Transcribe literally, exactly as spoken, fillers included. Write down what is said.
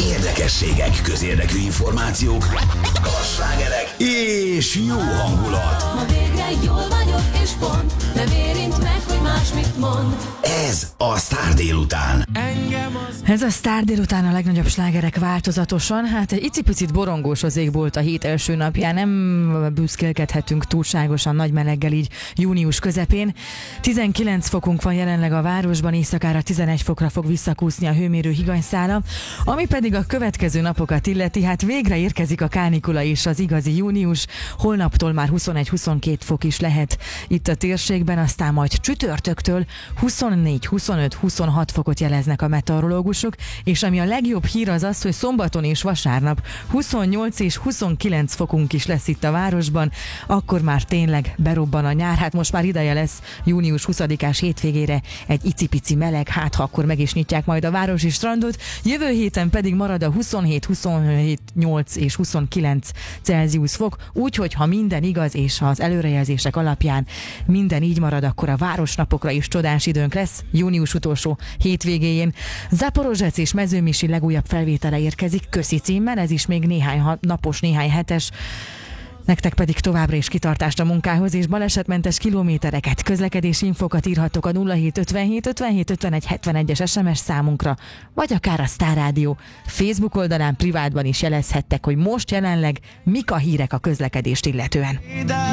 Érdekességek, közérdekű információk, slágerek és jó hangulat. Ma végre jól vagyok és pont, nem érint meg, hogy más mit mond. Ez a Sztár délután. Ez a Sztár délután, a legnagyobb slágerek változatosan. Hát egy icipicit borongós az égbolt a hét első napján, nem büszkélkedhetünk túlságosan nagy meleggel így június közepén. tizenkilenc fokunk van jelenleg a városban, éjszakára tizenegy fokra fog visszakúszni a hőmérő higanyszála, ami pedig a következő napokat illeti, hát végre érkezik a kánikula és az igazi június. Holnaptól már huszonegy-huszonkét fok is lehet itt a térségben, aztán majd csütörtöktől huszonnégy, huszonöt, huszonhat fokot jeleznek a meteorológusok, és ami a legjobb hír az az, hogy szombaton és vasárnap huszonnyolc és huszonkilenc fokunk is lesz itt a városban, akkor már tényleg berobban a nyár. Hát most már ideje lesz június huszadikás hétvégére egy icipici meleg, hát ha akkor meg is nyitják majd a városi strandot. Jövő héten pedig marad a huszonhét, huszonhét, nyolc és huszonkilenc Celsius fok, úgyhogy ha minden igaz és az előrejelzések alapján minden így marad, akkor a városnapokra is csodás időnk lesz június utolsó hétvégéjén. Zaporozsec és Mezőmisi legújabb felvétele érkezik Köszi címmel, ez is még néhány napos, néhány hetes. Nektek pedig továbbra is kitartást a munkához, és balesetmentes kilométereket, közlekedési infokat írhatok a nulla hét ötvenhét ötvenhét ötvenegy hetvenegyes es em es számunkra, vagy akár a Sztár Rádió Facebook oldalán privátban is jelezhettek, hogy most jelenleg mik a hírek a közlekedést illetően.